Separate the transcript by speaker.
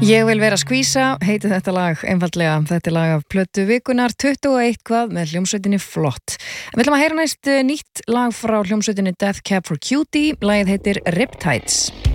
Speaker 1: Ég vil vera skvísa, heiti þetta lag einfaldlega. Þetta er lag af plötu vikunar 21 hvað með hljómsveitinni Flott. En við ætlum að heyra næst nýtt lag frá hljómsveitinni Death Cab for Cutie. Lagið heitir Riptides.